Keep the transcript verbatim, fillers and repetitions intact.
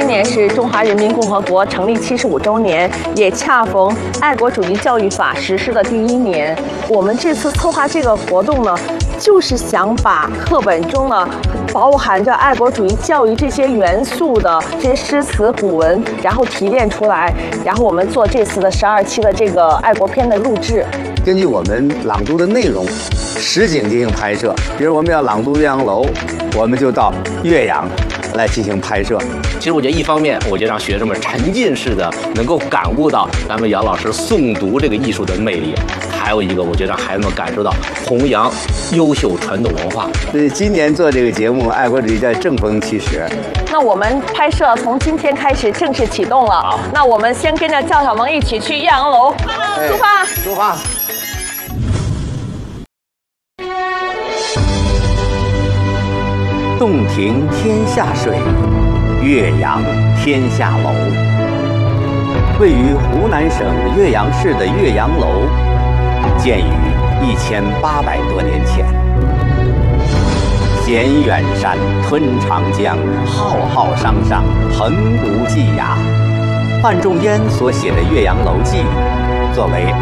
今年是中华人民共和国成立七十五周年，也恰逢爱国主义教育法实施的第一年。我们这次策划这个活动呢，就是想把课本中呢包含着爱国主义教育这些元素的这些诗词古文，然后提炼出来，然后我们做这次的十二期的这个爱国片的录制。 根据我们朗读的内容，实景进行拍摄。比如我们要朗读《岳阳楼》，我们就到岳阳来进行拍摄。 其实我觉得，一方面，我觉得让学生们沉浸式的能够感悟到咱们杨老师诵读这个艺术的魅力；还有一个，我觉得让孩子们感受到弘扬优秀传统文化。 所以今年做这个节目，爱国主义教育正风其实。 那我们拍摄从今天开始正式启动了。好，那我们先跟着赵小萌一起去岳阳楼，出发， 出发。洞庭天下水，岳阳天下楼。位于湖南省岳阳市的岳阳楼，建于一千八百多年前。衔远山，吞长江，浩浩汤汤，横无际涯。范仲淹所写的《岳阳楼记》，作为